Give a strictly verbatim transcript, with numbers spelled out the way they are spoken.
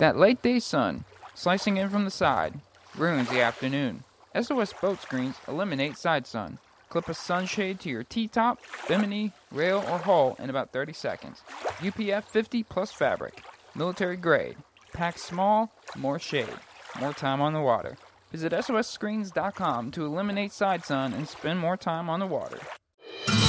That late day sun, slicing in from the side, ruins the afternoon. S O S Boat Screens eliminate side sun. Clip a sunshade to your T-top, bimini, rail, or hull in about thirty seconds. U P F fifty plus fabric. Military grade. Pack small, more shade. More time on the water. Visit S O S screens dot com to eliminate side sun and spend more time on the water.